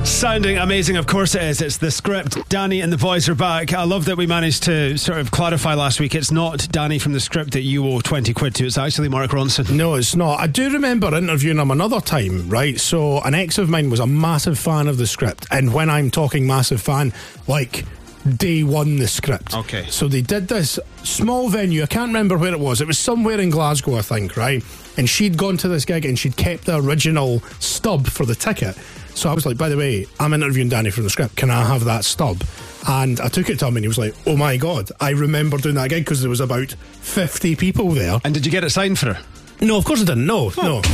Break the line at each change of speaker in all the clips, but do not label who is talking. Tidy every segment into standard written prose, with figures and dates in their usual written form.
Sounding amazing, of course it is. It's The Script. Danny and the boys are back. I love that we managed to sort of clarify last week. It's not Danny from The Script that you owe 20 quid to. It's actually Mark Ronson.
No, it's not. I do remember interviewing him another time, right? So an ex of mine was a massive fan of The Script. And when I'm talking massive fan, like day one The Script.
Okay.
So they did this small venue. I can't remember where it was. It was somewhere in Glasgow, I think, right? And she'd gone to this gig and she'd kept the original stub for the ticket. So I was like, by the way, I'm interviewing Danny from The Script. Can I have that stub? And I took it to him and he was like, oh my God, I remember doing that gig because there was about 50 people there.
And did you get it signed for her?
No, of course I didn't. No.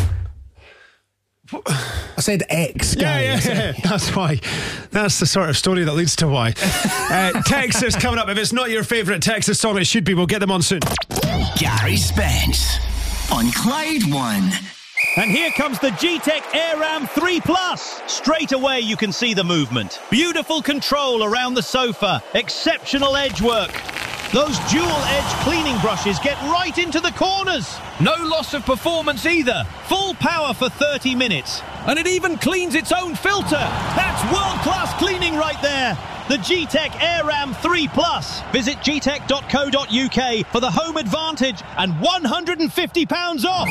I said ex guy.
Yeah. That's why. That's the sort of story that leads to why. Text is coming up. If it's not your favourite Texas song, it should be. We'll get them on soon.
Gary Spence on Clyde One.
And here comes the G-Tech AirRam 3 Plus. Straight away you can see the movement. Beautiful control around the sofa. Exceptional edge work. Those dual-edge cleaning brushes get right into the corners. No loss of performance either. Full power for 30 minutes. And it even cleans its own filter. That's world-class cleaning right there. The G-Tech AirRam 3 Plus. Visit gtech.co.uk for the home advantage and £150 off.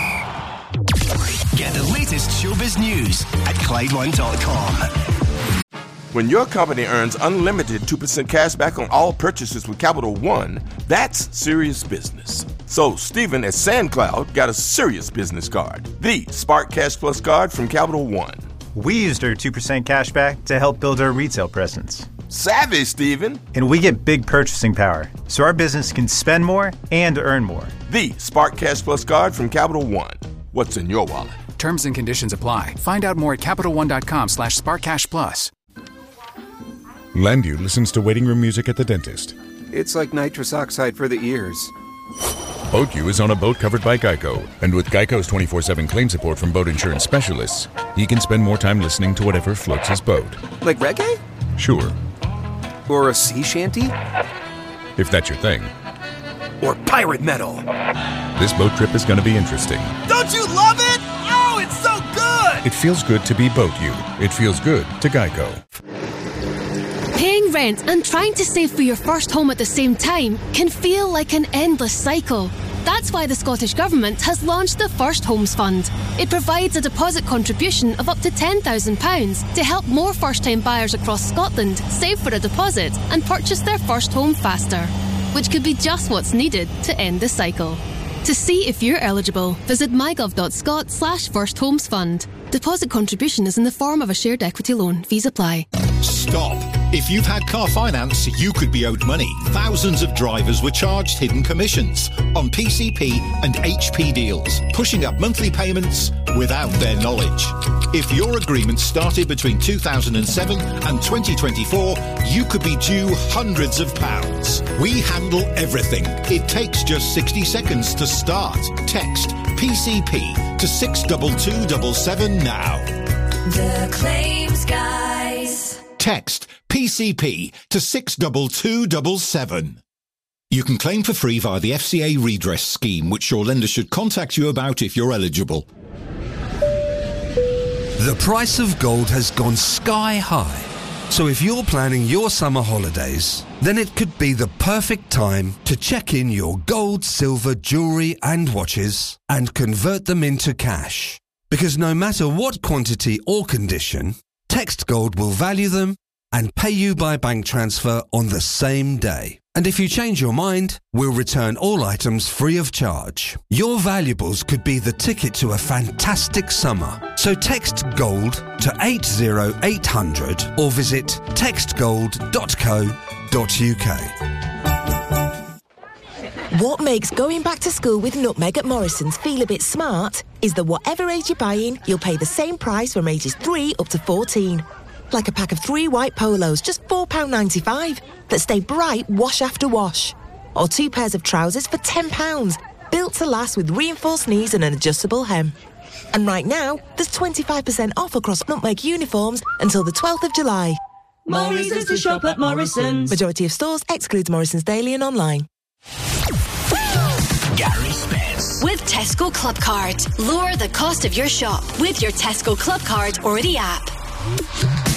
Get the latest showbiz news at ClydeOne.com.
When your company earns unlimited 2% cash back on all purchases with Capital One, that's serious business. So Stephen at SandCloud got a serious business card, the Spark Cash Plus card from Capital One.
We used our 2% cash back to help build our retail presence.
Savvy, Stephen.
And we get big purchasing power, so our business can spend more and earn more.
The Spark Cash Plus card from Capital One. What's in your wallet?
Terms and conditions apply. Find out more at CapitalOne.com/SparkCashPlus.
Landu listens to waiting room music at the dentist.
It's like nitrous oxide for the ears.
BoatU is on a boat covered by Geico, and with Geico's 24/7 claim support from boat insurance specialists, he can spend more time listening to whatever floats his boat.
Like reggae?
Sure.
Or a sea shanty?
If that's your thing.
Or pirate metal?
This boat trip is going to be interesting.
Don't you love it? Oh, it's so good!
It feels good to be BoatU. It feels good to Geico.
Paying rent and trying to save for your first home at the same time can feel like an endless cycle. That's why the Scottish Government has launched the First Homes Fund. It provides a deposit contribution of up to £10,000 to help more first-time buyers across Scotland save for a deposit and purchase their first home faster, which could be just what's needed to end the cycle. To see if you're eligible, visit mygov.scot/firsthomesfund. Deposit contribution is in the form of a shared equity loan. Fees apply.
Stop. If you've had car finance, you could be owed money. Thousands of drivers were charged hidden commissions on PCP and HP deals, pushing up monthly payments without their knowledge. If your agreement started between 2007 and 2024, you could be due hundreds of pounds. We handle everything. It takes just 60 seconds to start. Text PCP to 62277 now.
The Claims Guys.
Text PCP to 62277. You can claim for free via the FCA redress scheme, which your lender should contact you about if you're eligible.
The price of gold has gone sky high. So if you're planning your summer holidays, then it could be the perfect time to check in your gold, silver, jewellery and watches and convert them into cash. Because no matter what quantity or condition, Text Gold will value them and pay you by bank transfer on the same day. And if you change your mind, we'll return all items free of charge. Your valuables could be the ticket to a fantastic summer. So text GOLD to 80800 or visit textgold.co.uk.
What makes going back to school with Nutmeg at Morrison's feel a bit smart is that whatever age you're buying, you'll pay the same price from ages 3 up to 14. Like a pack of 3 white polos, just £4.95, that stay bright wash after wash. Or 2 pairs of trousers for £10, built to last with reinforced knees and an adjustable hem. And right now, there's 25% off across Nutmeg uniforms until the 12th of July.
Morrison's to shop at Morrison's.
Majority of stores excludes Morrison's Daily and online.
Gary Spence.
With Tesco Club Card. Lower the cost of your shop with your Tesco Club Card or the app.